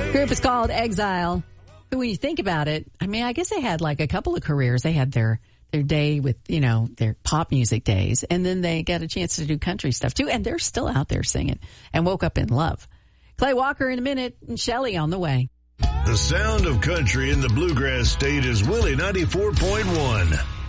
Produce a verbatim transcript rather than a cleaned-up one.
Group is called Exile. When you think about it, I mean, I guess they had like a couple of careers. They had their their day with, you know, their pop music days, and then they got a chance to do country stuff too, and they're still out there singing, and Woke Up in Love. Clay Walker in a minute, and Shelley on the way. The sound of country in the bluegrass state is Willie ninety-four point one.